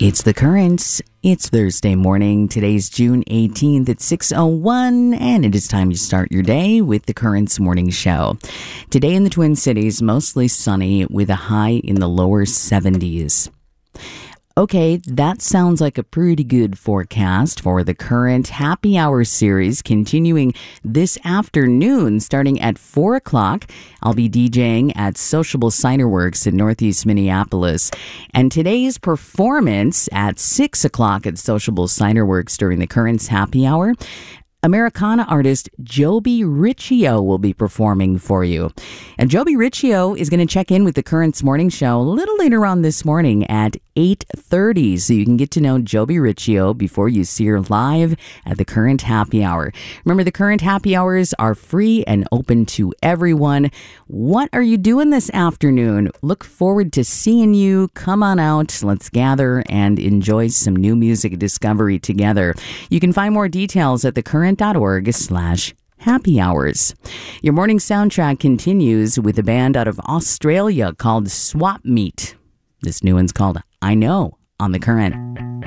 It's The Currents. It's Thursday morning. Today's June 18th at 6:01, and it is time to start your day with The Currents Morning Show. Today in the Twin Cities, mostly sunny with a high in the lower 70s. Okay, that sounds like a pretty good forecast for the Current Happy Hour series continuing this afternoon starting at 4 o'clock. I'll be DJing at Sociable Cider Works in Northeast Minneapolis. And today's performance at 6 o'clock at Sociable Cider Works during the Current's Happy Hour, Americana artist Joby Riccio will be performing for you. And Joby Riccio is going to check in with the Currents Morning Show a little later on this morning at 8:30, so you can get to know Joby Riccio before you see her live at the Current Happy Hour. Remember, the Current Happy Hours are free and open to everyone. What are you doing this afternoon? Look forward to seeing you. Come on out. Let's gather and enjoy some new music discovery together. You can find more details at thecurrent.org/happy hours. Your morning soundtrack continues with a band out of Australia called Swap Meet. This new one's called I Know on The Current.